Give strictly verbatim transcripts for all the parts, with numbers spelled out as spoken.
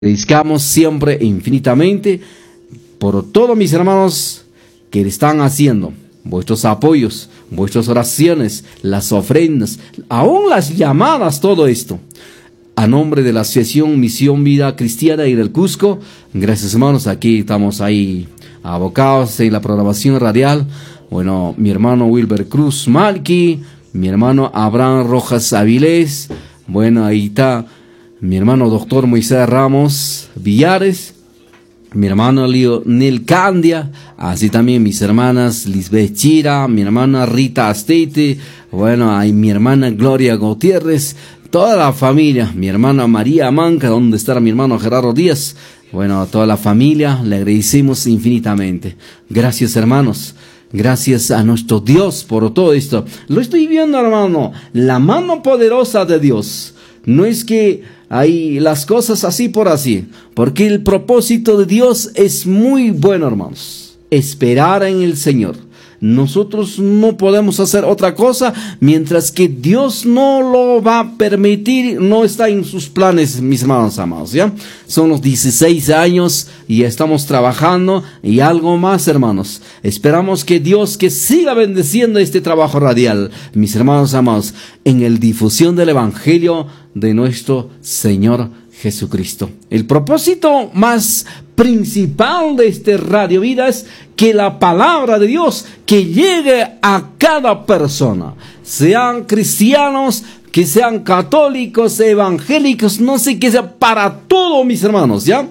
Agradezcamos siempre e infinitamente por todos mis hermanos que están haciendo vuestros apoyos, vuestras oraciones, las ofrendas, aún las llamadas, todo esto. A nombre de la Asociación Misión Vida Cristiana y del Cusco, gracias hermanos, aquí estamos ahí abocados en la programación radial. Bueno, mi hermano Wilber Cruz Malqui, mi hermano Abraham Rojas Avilés, bueno, ahí está mi hermano doctor Moisés Ramos Villares, mi hermano Leonel Candia, así también mis hermanas Lisbeth Chira, mi hermana Rita Astete, bueno, hay mi hermana Gloria Gutiérrez, toda la familia, mi hermana María Manca, donde está mi hermano Gerardo Díaz, bueno, a toda la familia le agradecemos infinitamente. Gracias hermanos. Gracias a nuestro Dios por todo esto. Lo estoy viendo, hermano, la mano poderosa de Dios. No es que hay las cosas así por así, porque el propósito de Dios es muy bueno, hermanos. Esperar en el Señor. Nosotros no podemos hacer otra cosa mientras que Dios no lo va a permitir, no está en sus planes, mis hermanos amados, ¿ya? Son los dieciséis años y estamos trabajando y algo más, hermanos. Esperamos que Dios que siga bendeciendo este trabajo radial, mis hermanos amados, en el difusión del Evangelio de nuestro Señor Jesucristo. El propósito más principal de este Radio Vida es que la palabra de Dios que llegue a cada persona, sean cristianos, que sean católicos, evangélicos, no sé qué sea, para todos mis hermanos, ¿ya?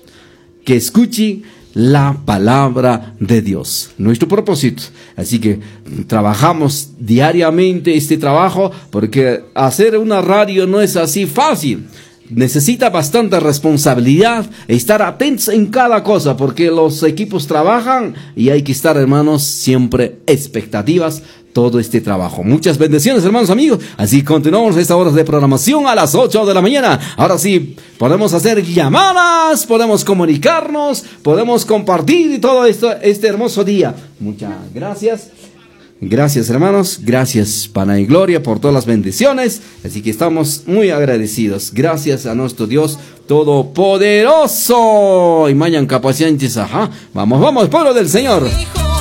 Que escuchen la palabra de Dios, nuestro propósito. Así que trabajamos diariamente este trabajo, porque hacer una radio no es así fácil. Necesita bastante responsabilidad, estar atentos en cada cosa, porque los equipos trabajan y hay que estar, hermanos, siempre expectativas todo este trabajo. Muchas bendiciones, hermanos amigos. Así continuamos esta hora de programación a las ocho de la mañana. Ahora sí, podemos hacer llamadas, podemos comunicarnos, podemos compartir todo esto, este hermoso día. Muchas gracias. Gracias hermanos, gracias Pana y Gloria por todas las bendiciones, así que estamos muy agradecidos. Gracias a nuestro Dios Todopoderoso. Y mañana capacientes, ajá. Vamos, vamos, pueblo del Señor.